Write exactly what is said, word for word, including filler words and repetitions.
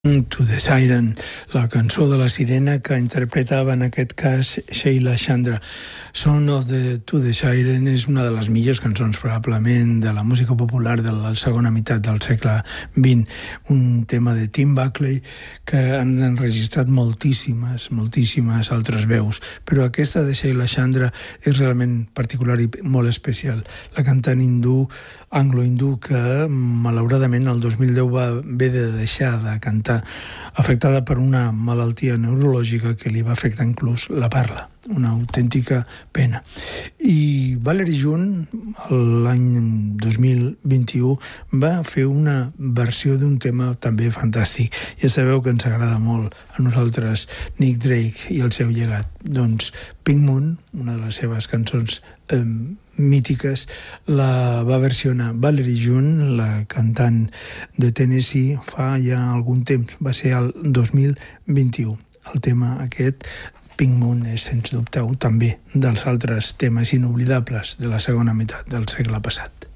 To the Siren, la cançó de la sirena que interpretava en aquest cas Sheila Chandra. Song of the To the Siren és una de les millors cançons probablement de la música popular de la segona meitat del segle vint, un tema de Tim Buckley que han enregistrat moltíssimes, moltíssimes altres veus, però aquesta de Sheila Chandra és realment particular i molt especial. La cantant hindú, anglo-hindú, que malauradament el dos mil deu va haver de deixar de cantar, afectada per una malaltia neurològica que li va afectar inclús la parla. Una autèntica pena. I Valerie June, l'any dos mil vint-i-u, va fer una versió d'un tema també fantàstic. Ja sabeu que ens agrada molt a nosaltres Nick Drake i el seu llegat. Doncs Pink Moon, una de les seves cançons eh, mítiques, la va versionar Valerie June, la cantant de Tennessee, fa ja algun temps, va ser el dos mil vint-i-u. El tema aquest, Pink Moon, és sens dubte també dels altres temes inoblidables de la segona meitat del segle passat.